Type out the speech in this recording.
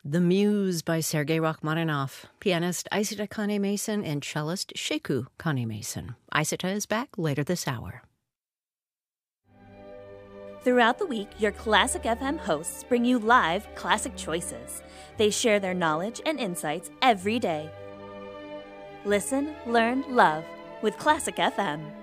The Muse by Sergei Rachmaninoff, pianist Isata Kane-Mason and cellist Sheku Kane-Mason. Isata is back later this hour. Throughout the week, your Classic FM hosts bring you live classic choices. They share their knowledge and insights every day. Listen, learn, love with Classic FM.